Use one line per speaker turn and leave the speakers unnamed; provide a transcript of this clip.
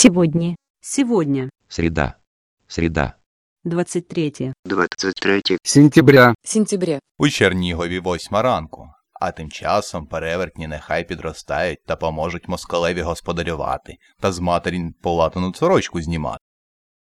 Сегодня.
Сегодня.
Среда. Среда.
23
сентября.
У Чернігові 8 ранку, а тим часом перевертні нехай підростають та поможуть москалеві господарювати та з матері полатану сорочку знімати.